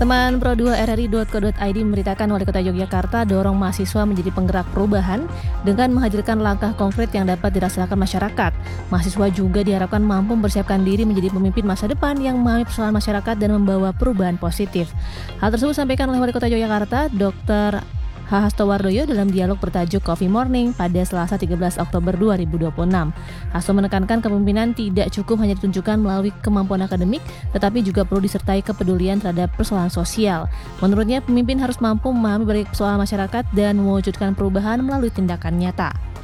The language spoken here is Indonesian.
Teman pro2rri.co.id memberitakan Wali Kota Yogyakarta dorong mahasiswa menjadi penggerak perubahan dengan menghadirkan langkah konkret yang dapat dirasakan masyarakat. Mahasiswa juga diharapkan mampu mempersiapkan diri menjadi pemimpin masa depan yang memahami persoalan masyarakat dan membawa perubahan positif. Hal tersebut disampaikan oleh Wali Kota Yogyakarta, Dr. Hastowardoyo dalam dialog bertajuk Coffee Morning pada Selasa 13 Oktober 2026. Hasto menekankan kepemimpinan tidak cukup hanya ditunjukkan melalui kemampuan akademik, tetapi juga perlu disertai kepedulian terhadap persoalan sosial. Menurutnya, pemimpin harus mampu memahami berbagai persoalan masyarakat dan mewujudkan perubahan melalui tindakan nyata.